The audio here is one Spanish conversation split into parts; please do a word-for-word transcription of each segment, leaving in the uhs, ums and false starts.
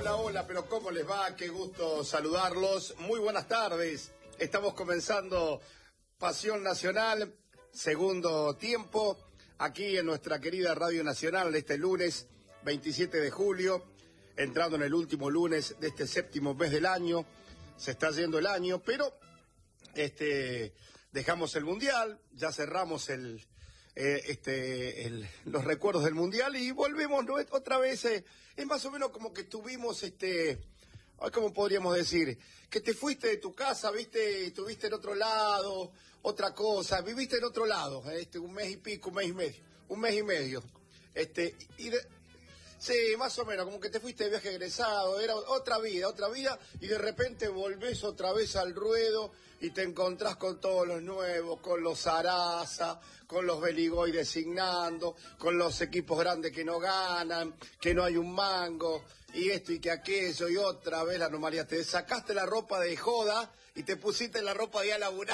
Hola, hola, pero ¿cómo les va? Qué gusto saludarlos. Muy buenas tardes. Estamos comenzando Pasión Nacional, segundo tiempo, aquí en nuestra querida Radio Nacional, este lunes veintisiete de julio, entrando en el último lunes de este séptimo mes del año. Se está yendo el año, pero este dejamos el Mundial, ya cerramos el... Eh, este, el, los recuerdos del Mundial y volvemos, ¿no? Otra vez, eh, es más o menos como que tuvimos, este, ¿cómo podríamos decir? Que te fuiste de tu casa, viste, estuviste en otro lado, otra cosa, viviste en otro lado, este, un mes y pico, un mes y medio, un mes y medio, este, y de, sí, más o menos, como que te fuiste de viaje egresado, era otra vida, otra vida, y de repente volvés otra vez al ruedo y te encontrás con todos los nuevos, con los Sarasa, con los Beligoy designando, con los equipos grandes que no ganan, que no hay un mango, y esto y que aquello, y otra vez la anomalía. Te sacaste la ropa de joda y te pusiste la ropa de ir a laburar.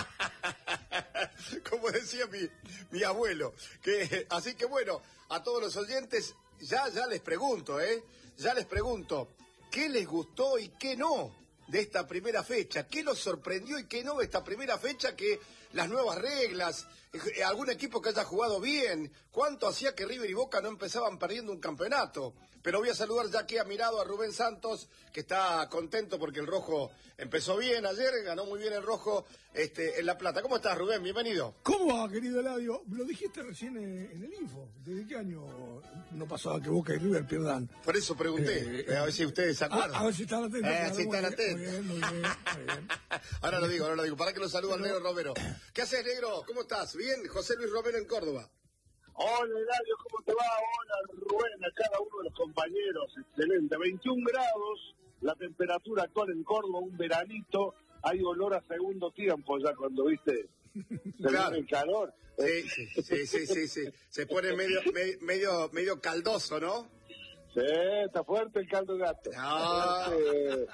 Como decía mi, mi abuelo. Que, así que bueno, a todos los oyentes... Ya, ya les pregunto, ¿eh? Ya les pregunto, ¿qué les gustó y qué no de esta primera fecha? ¿Qué los sorprendió y qué no de esta primera fecha? Que las nuevas reglas, eh, algún equipo que haya jugado bien, ¿cuánto hacía que River y Boca no empezaban perdiendo un campeonato? Pero voy a saludar ya que ha mirado a Rubén Santos, que está contento porque el rojo empezó bien ayer, ganó muy bien el rojo este, en La Plata. ¿Cómo estás, Rubén? Bienvenido. ¿Cómo va, querido Eladio? Lo dijiste recién en el info. ¿Desde qué año no pasaba que Boca y River pierdan? Por eso pregunté, eh, a ver si ustedes se acuerdan. A, a ver si están atentos. Eh, si están atentos. Muy bien, muy bien, muy bien. Ahora lo digo, ahora lo digo. Para que lo saluda el negro Romero. ¿Qué haces, negro? ¿Cómo estás? ¿Bien? José Luis Romero en Córdoba. Hola, Eladio, ¿cómo te va? Hola, Rubén, a cada uno de los compañeros. Excelente. veintiún grados, la temperatura actual en Córdoba, un veranito. Hay olor a segundo tiempo ya cuando, viste, se Claro. viene el calor. Sí, sí, sí, sí, sí, sí. Se pone medio, me- medio, medio caldoso, ¿no? Sí, está fuerte el caldo de gato. No. Eh,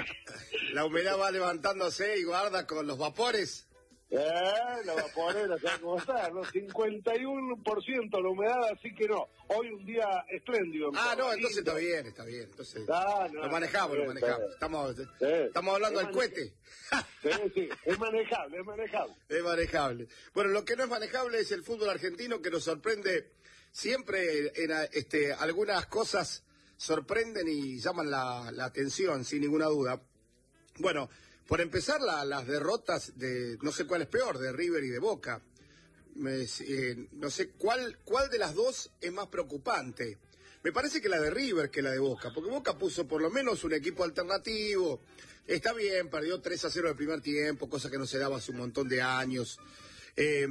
La humedad va levantándose y guarda con los vapores. eh, la vaporera, ¿sabes cómo está? ¿No? cincuenta y uno por ciento la humedad, así que no. Hoy un día espléndido. en Ah, no, Córdoba. entonces está bien, está bien. Entonces Ah, no, lo manejamos, lo está bien, manejamos. está bien. Estamos, Sí. estamos hablando Es del maneja- cohete. Sí, sí, es manejable, es manejable. Es manejable. Bueno, lo que no es manejable es el fútbol argentino, que nos sorprende siempre en, a- este, algunas cosas sorprenden y llaman la, la atención, sin ninguna duda. Bueno, por empezar, la- las derrotas de, no sé cuál es peor, de River y de Boca. Me- eh, no sé cuál, cuál de las dos es más preocupante. Me parece que la de River que la de Boca, porque Boca puso por lo menos un equipo alternativo. Está bien, perdió tres a cero el primer tiempo, cosa que no se daba hace un montón de años. Eh,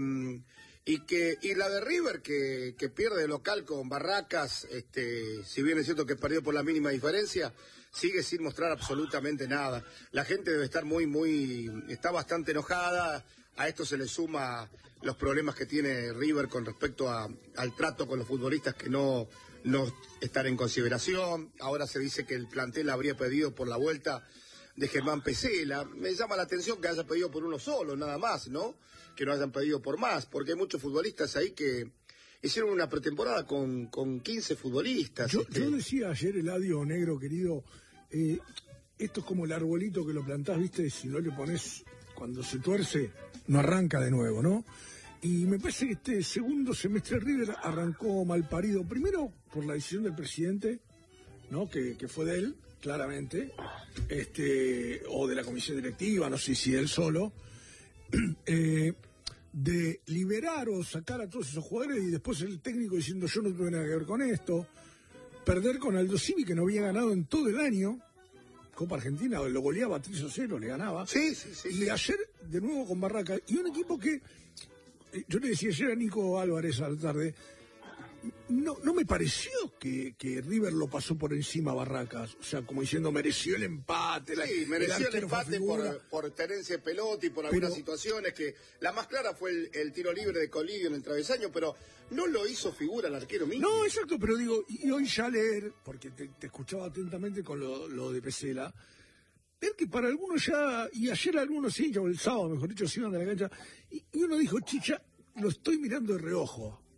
y que y la de River que, que pierde local con Barracas, este, si bien es cierto que perdió por la mínima diferencia, sigue sin mostrar absolutamente nada. La gente debe estar muy, muy, está bastante enojada. A esto se le suma los problemas que tiene River con respecto a, al trato con los futbolistas que no, no están en consideración. Ahora se dice que el plantel habría pedido por la vuelta de Germán Pesela. Me llama la atención que haya pedido por uno solo, nada más, ¿no? Que no hayan pedido por más, porque hay muchos futbolistas ahí que hicieron una pretemporada con, con quince futbolistas. Yo, este. yo decía ayer, Eladio, negro querido, eh, esto es como el arbolito que lo plantás, viste, si no le pones, cuando se tuerce, no arranca de nuevo, ¿no? Y me parece que este segundo semestre River arrancó mal parido, primero por la decisión del presidente, ¿no? Que, que fue de él, claramente, este, o de la comisión directiva, no sé si él solo, eh, de liberar o sacar a todos esos jugadores y después el técnico diciendo yo no tuve nada que ver con esto, perder con Aldo Civi que no había ganado en todo el año, Copa Argentina, lo goleaba tres a cero, le ganaba, Sí, sí, sí. y sí. ayer de nuevo con Barraca, y un equipo que, eh, yo le decía ayer a Nico Álvarez a la tarde, no, no me pareció que, que River lo pasó por encima a Barracas, o sea, como diciendo mereció el empate, la- Sí, mereció el arquero fue empate figura. por, por tenencia de pelota y por algunas Pero- situaciones que la más clara fue el, el tiro libre de Colidio en el travesaño, pero no lo hizo figura el arquero mismo. No, exacto, pero digo, y hoy ya leer, porque te, te escuchaba atentamente con lo, lo de Pesela, ver que para algunos ya, y ayer algunos hinchas, o el sábado mejor dicho, se iban de la cancha, y, y uno dijo, chicha, lo estoy mirando de reojo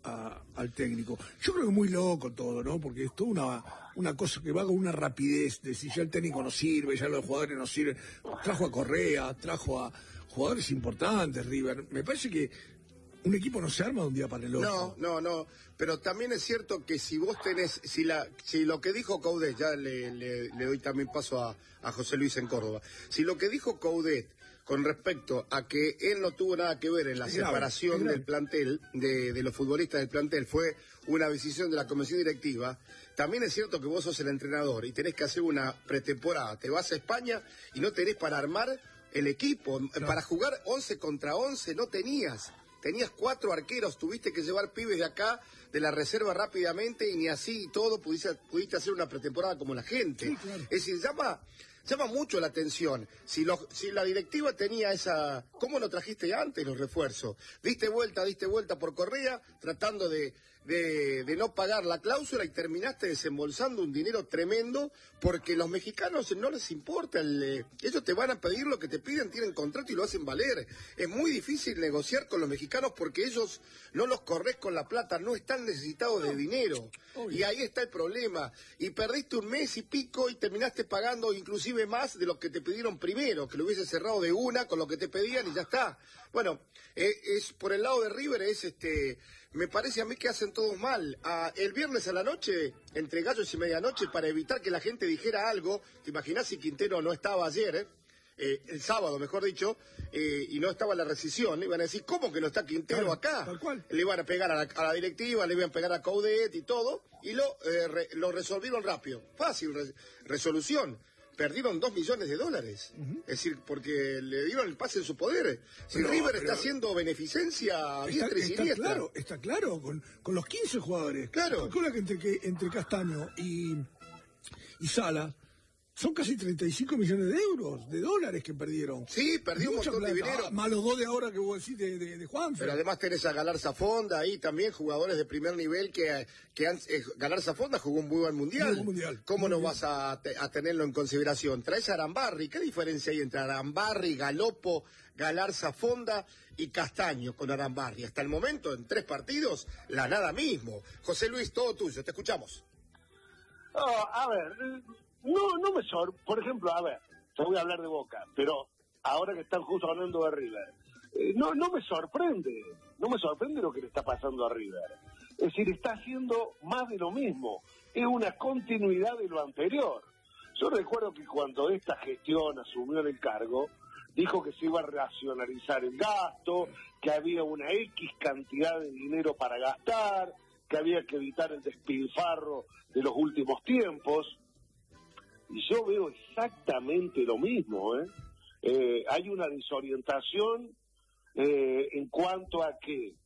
a, al técnico. Yo creo que es muy loco todo, ¿no? Porque es toda una, una cosa que va con una rapidez de si ya el técnico no sirve, ya los jugadores no sirven. Trajo a Correa, trajo a jugadores importantes, River. Me parece que un equipo no se arma de un día para el otro. No, no, no. Pero también es cierto que si vos tenés, si la, si lo que dijo Coudet, ya le, le, le doy también paso a, a José Luis en Córdoba, si lo que dijo Coudet con respecto a que él no tuvo nada que ver en la es separación grave, del plantel, de, de los futbolistas del plantel, fue una decisión de la comisión directiva, también es cierto que vos sos el entrenador y tenés que hacer una pretemporada. Te vas a España y no tenés para armar el equipo, no. Para jugar once contra once no tenías. Tenías cuatro arqueros, tuviste que llevar pibes de acá, de la reserva rápidamente, y ni así y todo pudiste, pudiste hacer una pretemporada como la gente. Sí, claro. Es decir, llama, llama mucho la atención. Si, lo, si la directiva tenía esa... ¿Cómo no trajiste antes los refuerzos? Diste vuelta, diste vuelta por Correa, tratando de, de, de no pagar la cláusula y terminaste desembolsando un dinero tremendo porque los mexicanos no les importa. El, eh, ellos te van a pedir lo que te piden, tienen contrato y lo hacen valer. Es muy difícil negociar con los mexicanos porque ellos no los corres con la plata, no están necesitados de dinero. Y ahí está el problema. Y perdiste un mes y pico y terminaste pagando inclusive más de lo que te pidieron primero, que lo hubiese cerrado de una con lo que te pedían y ya está. Bueno, eh, es por el lado de River es este... Me parece a mí que hacen todos mal. Ah, el viernes a la noche, entre gallos y medianoche, para evitar que la gente dijera algo, ¿te imaginás si Quintero no estaba ayer, eh? Eh, el sábado, mejor dicho, eh, y no estaba la rescisión? Iban a decir, ¿cómo que no está Quintero claro, acá? Tal cual. Le iban a pegar a la, a la directiva, le iban a pegar a Coudet y todo, y lo, eh, re, lo resolvieron rápido. Fácil, re, resolución. Perdieron dos millones de dólares. Uh-huh. Es decir, porque le dieron el pase en su poder. Si pero, River pero, está haciendo beneficencia a diestra y siniestra. Está claro, está claro, con, con los quince jugadores. Claro. Calcula que entre, que entre Castaño y, y Sala son casi treinta y cinco millones de euros, de dólares que perdieron. Sí, perdió un montón plata, de dinero. Más los dos de ahora que vos decís de, de, de Juanfer. Pero además tenés a Galarza Fonda ahí también, jugadores de primer nivel que, que han, eh, Galarza Fonda jugó un muy buen mundial. Muy mundial. ¿Cómo muy no bien. vas a, te, a tenerlo en consideración? Traes a Arambarri. ¿Qué diferencia hay entre Arambarri, Galopo, Galarza Fonda y Castaño con Arambarri? Hasta el momento, en tres partidos, la nada mismo. José Luis, todo tuyo, te escuchamos. Oh, a ver... No, no me sor... Por ejemplo, a ver, te voy a hablar de Boca, pero ahora que están justo hablando de River, eh, no, no me sorprende, no me sorprende lo que le está pasando a River. Es decir, está haciendo más de lo mismo, es una continuidad de lo anterior. Yo recuerdo que cuando esta gestión asumió el cargo, dijo que se iba a racionalizar el gasto, que había una X cantidad de dinero para gastar, que había que evitar el despilfarro de los últimos tiempos. Y yo veo exactamente lo mismo, ¿eh? Eh, hay una desorientación eh, en cuanto a que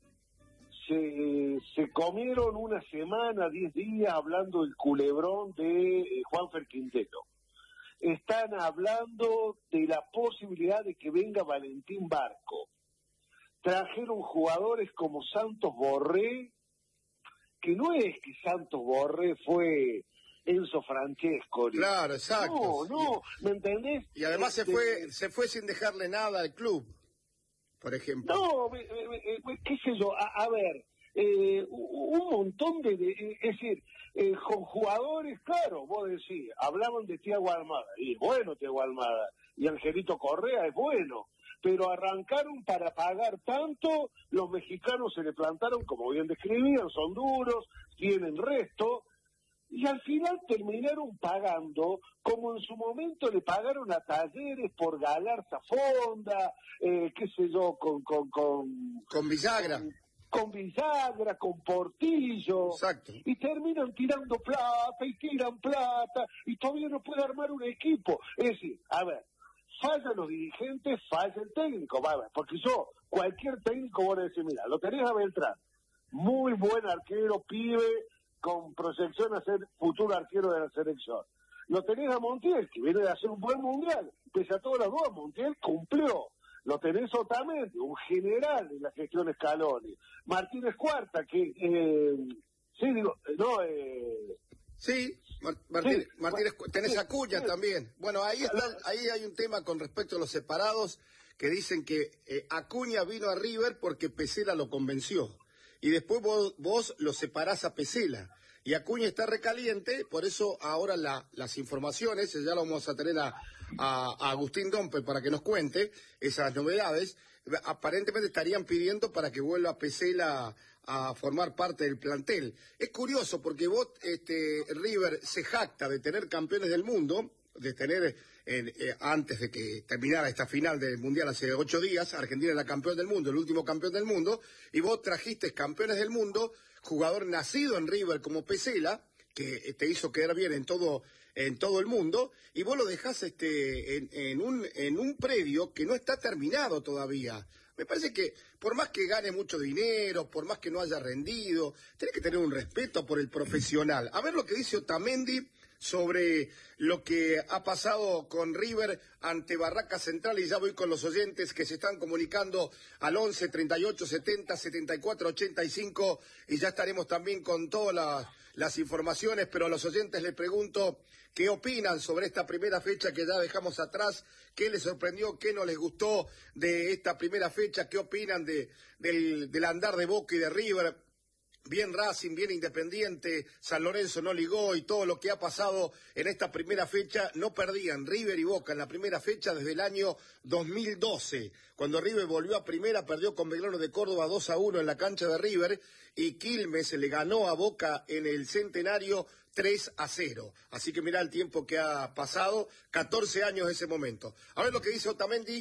se, se comieron una semana, diez días hablando del culebrón de eh, Juanfer Quintero. Están hablando de la posibilidad de que venga Valentín Barco. Trajeron jugadores como Santos Borré, que no es que Santos Borré fue... Enzo Francesco. Claro, exacto. No, no, ¿me entendés? Y además este, se fue se fue sin dejarle nada al club, por ejemplo. No, me, me, me, qué sé yo, a, a ver, eh, un montón de, de es decir, eh, con jugadores, claro, vos decís, hablaban de Thiago Almada, y es bueno Thiago Almada, y Angelito Correa es bueno, pero arrancaron para pagar tanto, los mexicanos se le plantaron, como bien describían, son duros, tienen resto, y al final terminaron pagando como en su momento le pagaron a Talleres por Galarza Fonda, eh, qué sé yo, con... Con, con, con Villagra. Con, con Villagra, con Portillo. Exacto. Y terminan tirando plata y tiran plata y todavía no puede armar un equipo. Es decir, a ver, fallan los dirigentes, falla el técnico, va a ver, porque yo, cualquier técnico voy a decir, mira, lo tenés a Beltrán, muy buen arquero, pibe, con proyección a ser futuro arquero de la selección. Lo tenés a Montiel, que viene de hacer un buen mundial. Pese a todas las dos, Montiel cumplió. Lo tenés Otamendi, un general de la gestión Scaloni. Martínez Cuarta, que... Eh, sí, digo, no... Eh, sí, Mar Martínez, sí, Martínez, tenés sí, a Acuña sí. también. Bueno, ahí, está, ahí hay un tema con respecto a los separados, que dicen que eh, Acuña vino a River porque Pesela lo convenció. y después vos, vos lo separás a Pesela. Y Acuña está recaliente, por eso ahora la, las informaciones, ya lo vamos a tener a, a, a Agustín Dompe para que nos cuente esas novedades, aparentemente estarían pidiendo para que vuelva Pesela a, a formar parte del plantel. Es curioso porque vos, este, River se jacta de tener campeones del mundo, de tener, eh, eh, antes de que terminara esta final del Mundial hace ocho días, Argentina era campeón del mundo, el último campeón del mundo, y vos trajiste campeones del mundo, jugador nacido en River como Pesela, que te hizo quedar bien en todo en todo el mundo, y vos lo dejás este, en, en, un, en un predio que no está terminado todavía. Me parece que por más que gane mucho dinero, por más que no haya rendido, tenés que tener un respeto por el profesional. A ver lo que dice Otamendi sobre lo que ha pasado con River ante Barraca Central, y ya voy con los oyentes que se están comunicando al once, treinta y ocho, setenta, setenta y cuatro, ochenta y cinco, y ya estaremos también con todas las, las informaciones, pero a los oyentes les pregunto qué opinan sobre esta primera fecha que ya dejamos atrás, qué les sorprendió, qué no les gustó de esta primera fecha, qué opinan de, del, del andar de Boca y de River. Bien Racing, bien Independiente, San Lorenzo no ligó, y todo lo que ha pasado en esta primera fecha. No perdían River y Boca en la primera fecha desde el año dos mil doce, cuando River volvió a primera, perdió con Belgrano de Córdoba dos a uno en la cancha de River, y Quilmes le ganó a Boca en el Centenario tres a cero. Así que mirá el tiempo que ha pasado, catorce años de ese momento. A ver lo que dice Otamendi.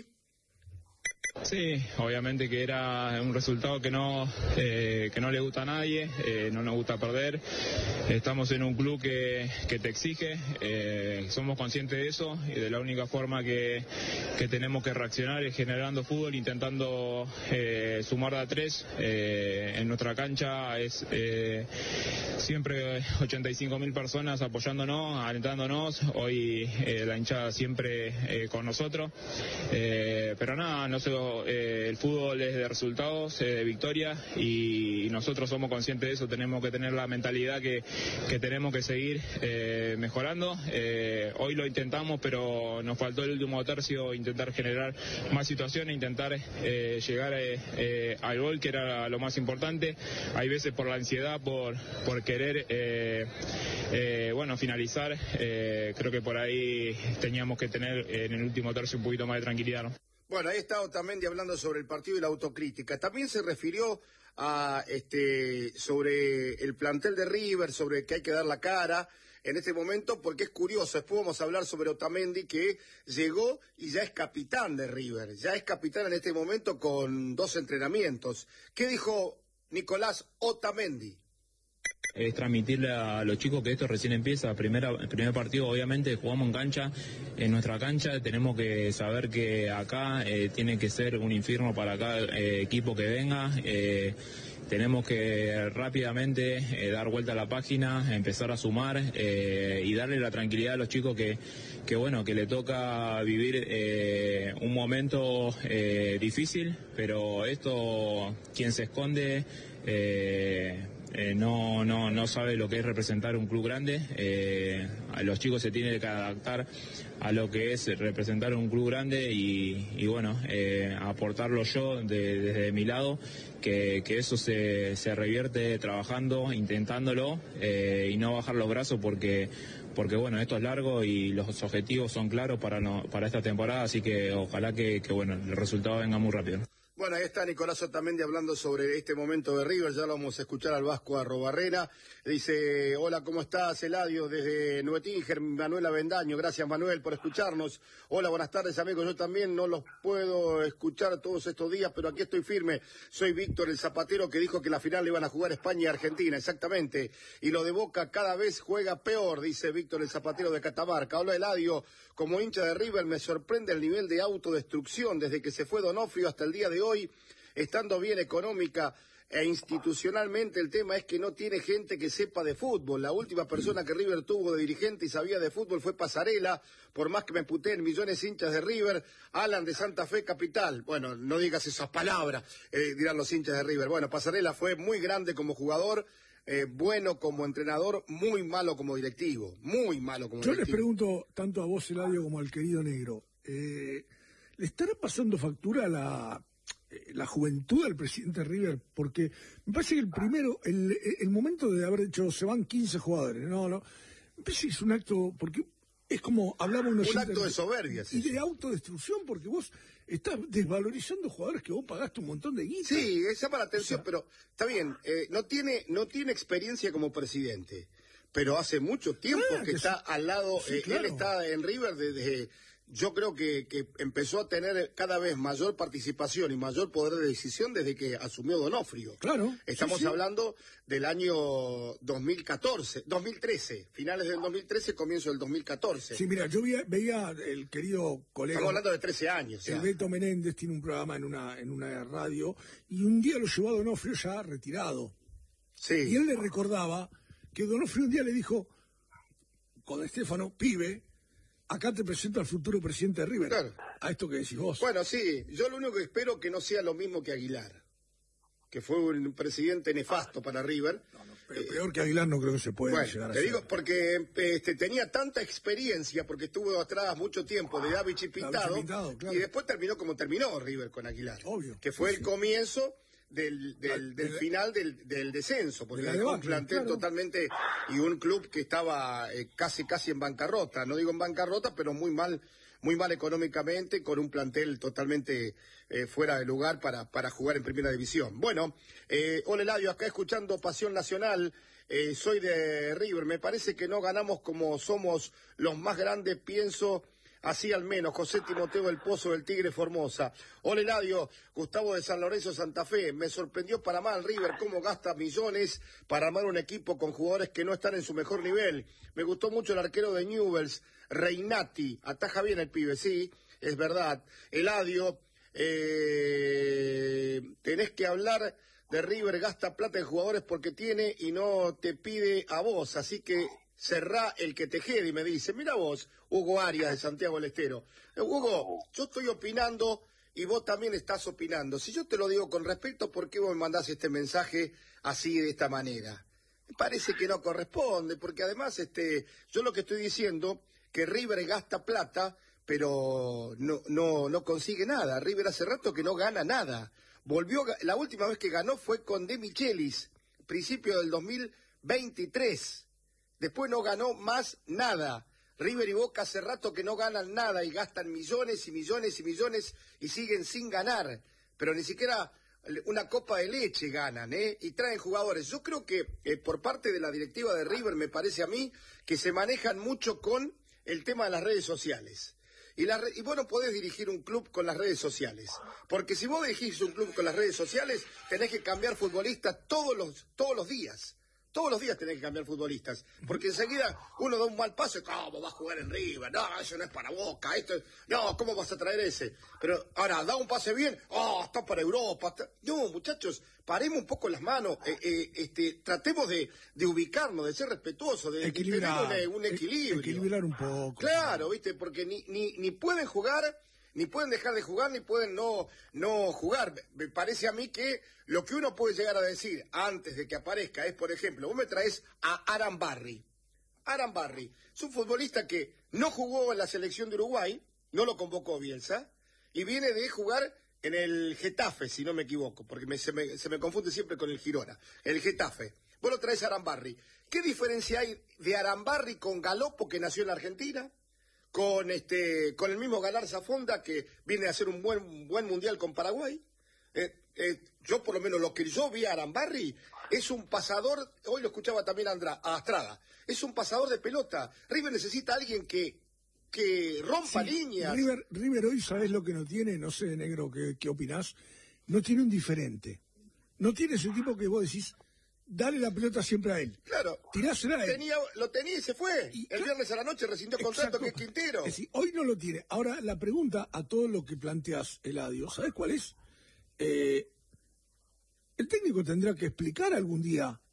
Sí, obviamente que era un resultado que no eh, que no le gusta a nadie, eh, no nos gusta perder. Estamos en un club que, que te exige, eh, somos conscientes de eso, y de la única forma que, que tenemos que reaccionar es generando fútbol, intentando eh, sumar de a tres. Eh, en nuestra cancha es eh, siempre ochenta y cinco mil personas apoyándonos, alentándonos. Hoy eh, la hinchada siempre eh, con nosotros, eh, pero nada, no sé. Eh, el fútbol es de resultados, eh, de victoria, y nosotros somos conscientes de eso. Tenemos que tener la mentalidad que, que tenemos que seguir eh, mejorando. Eh, hoy lo intentamos, pero nos faltó el último tercio, intentar generar más situaciones, intentar eh, llegar eh, eh, al gol, que era lo más importante. Hay veces por la ansiedad, por, por querer eh, eh, bueno, finalizar, eh, creo que por ahí teníamos que tener en el último tercio un poquito más de tranquilidad, ¿no? Bueno, ahí está Otamendi hablando sobre el partido y la autocrítica. También se refirió a este sobre el plantel de River, sobre que hay que dar la cara en este momento, porque es curioso. Después vamos a hablar sobre Otamendi, que llegó y ya es capitán de River. Ya es capitán en este momento con dos entrenamientos. ¿Qué dijo Nicolás Otamendi? Es transmitirle a los chicos que esto recién empieza. Primera, el primer partido, obviamente, jugamos en cancha, en nuestra cancha. Tenemos que saber que acá eh, tiene que ser un infierno para cada eh, equipo que venga. Eh, tenemos que rápidamente eh, dar vuelta a la página, empezar a sumar eh, y darle la tranquilidad a los chicos que, que bueno, que le toca vivir eh, un momento eh, difícil, pero esto, quien se esconde Eh, Eh, no, no, no sabe lo que es representar un club grande. Eh, a los chicos se tienen que adaptar a lo que es representar un club grande, y, y bueno, eh, aportarlo yo de, desde mi lado, que, que eso se, se revierte trabajando, intentándolo, eh, y no bajar los brazos, porque porque bueno, esto es largo y los objetivos son claros para, no, para esta temporada, así que ojalá que, que bueno, el resultado venga muy rápido. Bueno, ahí está Nicolás Otamendi hablando sobre este momento de River. Ya lo vamos a escuchar al Vasco Arrobarrena. Dice: hola, ¿cómo estás, Eladio? Desde Nuetinger, Manuel Avendaño. Gracias, Manuel, por escucharnos. Hola, buenas tardes, amigos. Yo también no los puedo escuchar todos estos días, pero aquí estoy firme. Soy Víctor, el zapatero que dijo que la final le iban a jugar España y Argentina, exactamente. Y lo de Boca cada vez juega peor, dice Víctor, el zapatero de Catamarca. Hola, Eladio. Como hincha de River me sorprende el nivel de autodestrucción desde que se fue Donofrio hasta el día de hoy, estando bien económica e institucionalmente. El tema es que no tiene gente que sepa de fútbol. La última persona que River tuvo de dirigente y sabía de fútbol fue Pasarela, por más que me puteen millones de hinchas de River. Alan de Santa Fe Capital. Bueno, no digas esas palabras, eh, dirán los hinchas de River. Bueno, Pasarela fue muy grande como jugador, Eh, bueno como entrenador, muy malo como directivo, muy malo como Yo directivo. les pregunto tanto a vos, Eladio, como al querido Negro, eh, ¿le estará pasando factura la, eh, la juventud del presidente River, porque me parece que el primero, el, el momento de haber dicho se van quince jugadores, no, no, me parece que es un acto, porque es como hablamos unos un acto de soberbia, y de autodestrucción, porque vos estás desvalorizando jugadores que vos pagaste un montón de guita. Sí, llama la atención, o sea, pero está bien, eh, no tiene no tiene experiencia como presidente, pero hace mucho tiempo ah, que, que está sí. al lado, Sí, eh, claro. él está en River desde, yo creo que, que empezó a tener cada vez mayor participación y mayor poder de decisión desde que asumió Donofrio. Claro. Estamos sí, sí. hablando del año dos mil catorce, dos mil trece, finales del dos mil trece, comienzo del dos mil catorce. Sí, mira, yo veía, veía el querido colega... Estamos hablando de trece años. El Ya. Beto Menéndez tiene un programa en una, en una radio y un día lo llevó a Donofrio ya retirado. Sí. Y él le recordaba que Donofrio un día le dijo, con Estefano, pibe, acá te presento al futuro presidente de River. Claro. A esto que decís vos. Bueno, sí, yo lo único que espero que no sea lo mismo que Aguilar, que fue un presidente nefasto para River. No, no, pero peor que Aguilar no creo que se pueda Bueno, llegar a te ser. digo porque este, tenía tanta experiencia, porque estuvo atrás mucho tiempo de Davichi Pintado, Pintado, claro. y después terminó como terminó River con Aguilar. Obvio. Que fue Sí, el sí. comienzo del, del, del de- final del, del descenso, porque de la dejó un debacle, plantel claro. totalmente y un club que estaba eh, casi casi en bancarrota, no digo en bancarrota, pero muy mal muy mal económicamente, con un plantel totalmente eh, fuera de lugar para, para jugar en primera división. Bueno, eh, hola Eladio, acá escuchando Pasión Nacional, eh, soy de River, me parece que no ganamos como somos los más grandes, pienso... Así al menos, José Timoteo del Pozo del Tigre Formosa. Hola Eladio, Gustavo de San Lorenzo Santa Fe. Me sorprendió para mal River cómo gasta millones para armar un equipo con jugadores que no están en su mejor nivel. Me gustó mucho el arquero de Newell's, Reinati. Ataja bien el pibe, sí, es verdad. Eladio, eh, tenés que hablar de River, gasta plata en jugadores porque tiene y no te pide a vos, así que... Cerrá el que te jede, y me dice, mira vos, Hugo Arias de Santiago del Estero. Eh, Hugo, yo estoy opinando y vos también estás opinando. Si yo te lo digo con respeto, ¿por qué vos me mandás este mensaje así, de esta manera? Me parece que no corresponde, porque además este, yo lo que estoy diciendo, que River gasta plata, pero no, no, no consigue nada. River hace rato que no gana nada. Volvió, la última vez que ganó fue con De Michelis, principio del dos mil veintitrés. Después no ganó más nada. River y Boca hace rato que no ganan nada y gastan millones y millones y millones y siguen sin ganar. Pero ni siquiera una copa de leche ganan, ¿eh? Y traen jugadores. Yo creo que eh, por parte de la directiva de River, me parece a mí, que se manejan mucho con el tema de las redes sociales. Y, la re- y vos no podés dirigir un club con las redes sociales. Porque si vos dirigís un club con las redes sociales, tenés que cambiar futbolistas todos los, todos los días. Todos los días tenés que cambiar futbolistas, porque enseguida uno da un mal paso y ¿cómo vas a jugar en River? No, eso no es para Boca, esto es... No, ¿cómo vas a traer ese? Pero ahora, da un pase bien, oh, está para Europa. Está... No, muchachos, paremos un poco las manos, eh, eh, este, tratemos de, de ubicarnos, de ser respetuosos, de, de tener un, un equilibrio. Equilibrar un poco. Claro, ¿viste? Porque ni, ni, ni pueden jugar... Ni pueden dejar de jugar, ni pueden no, no jugar. Me parece a mí que lo que uno puede llegar a decir antes de que aparezca es, por ejemplo, vos me traes a Aran Barry. Aran Barry es un futbolista que no jugó en la selección de Uruguay, no lo convocó Bielsa, y viene de jugar en el Getafe, si no me equivoco, porque me, se, me, se me confunde siempre con el Girona. El Getafe. Vos lo traes a Aran Barry. ¿Qué diferencia hay de Aran Barry con Galopo, que nació en la Argentina? Con este, con el mismo Galarza Fonda, que viene a hacer un buen, un buen mundial con Paraguay. Eh, eh, yo por lo menos lo que yo vi a Arambarri es un pasador, hoy lo escuchaba también a, Andra, a Astrada, es un pasador de pelota. River necesita a alguien que, que rompa Sí, líneas. River, River hoy, ¿sabés lo que no tiene? No sé, negro, ¿qué, qué opinás? No tiene un diferente. No tiene ese tipo que vos decís, dale la pelota siempre a él. Claro. Tirásela a él. Tenía, lo tenía y se fue. Y, el viernes a la noche rescindió contrato, exacto, que es Quintero. Es decir, hoy no lo tiene. Ahora, la pregunta a todo lo que planteas, Eladio, ¿sabés cuál es? Eh, el técnico tendrá que explicar algún día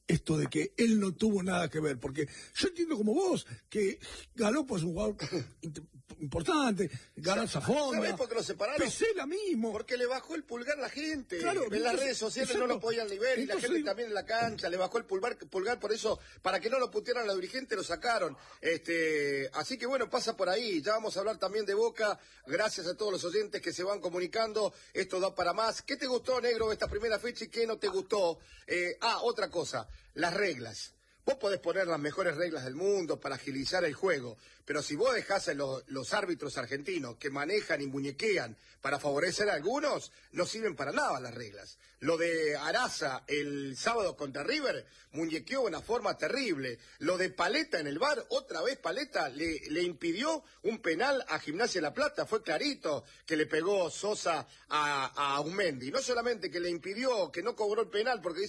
esto de que él no tuvo nada que ver, porque yo entiendo como vos que Galopo es un jugador importante, Galarza Fonda, ¿sabés por qué lo separaron? Pesela mismo. Porque le bajó el pulgar a la gente. Claro, en las entonces, redes sociales exacto. no lo podían ni ver, y la Entonces, gente digo, también en la cancha le bajó el pulgar, pulgar, por eso, para que no lo putearan a los dirigentes, lo sacaron. Este, así que bueno, pasa por ahí. Ya vamos a hablar también de Boca. Gracias a todos los oyentes que se van comunicando. Esto da para más. ¿Qué te gustó, negro, esta primera fecha y qué no te gustó? Eh, ah, otra cosa, las reglas. Vos podés poner las mejores reglas del mundo para agilizar el juego, pero si vos dejás a los, los árbitros argentinos que manejan y muñequean para favorecer a algunos, no sirven para nada las reglas. Lo de Araza el sábado contra River, muñequeó de una forma terrible. Lo de Paleta en el V A R, otra vez Paleta le, le impidió un penal a Gimnasia de La Plata. Fue clarito que le pegó Sosa a, a Aumendi. No solamente que le impidió, que no cobró el penal porque